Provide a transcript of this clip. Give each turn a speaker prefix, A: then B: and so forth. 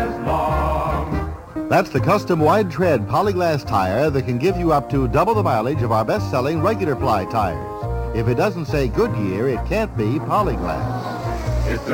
A: as long.
B: That's the custom wide tread Polyglass tire that can give you up to double the mileage of our best-selling regular ply tires. If it doesn't say Goodyear, it can't be Polyglass.
A: It's